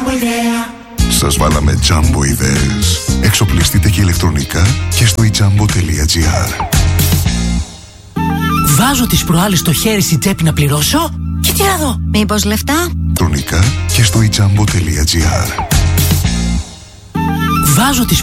Σας βάλαμε Jumbo ιδέες. Εξοπλιστείτε και ηλεκτρονικά και στο ijambo.gr. Βάζω τις προάλλες στο χέρι στην τσέπη να πληρώσω και τι να δω. Μήπως λεφτά? Ηλεκτρονικά και στο ijambo.gr. Βάζω τις